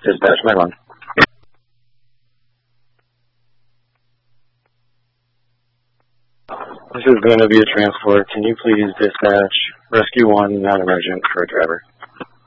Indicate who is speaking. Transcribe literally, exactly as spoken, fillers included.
Speaker 1: Dispatch, my one. This is going to be a transport. Can you please dispatch Rescue one, non-emergent, for a driver?